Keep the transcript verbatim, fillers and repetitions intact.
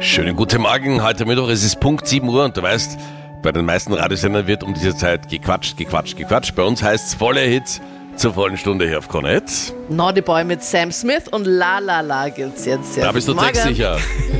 Schönen guten Morgen, heute Mittwoch, es ist Punkt sieben Uhr und du weißt, bei den meisten Radiosendern wird um diese Zeit gequatscht, gequatscht, gequatscht. Bei uns heißt es volle Hits zur vollen Stunde hier auf Krone Hit. Naughty Boy mit Sam Smith und La La La gibt's jetzt. Ja. Da bist du textsicher.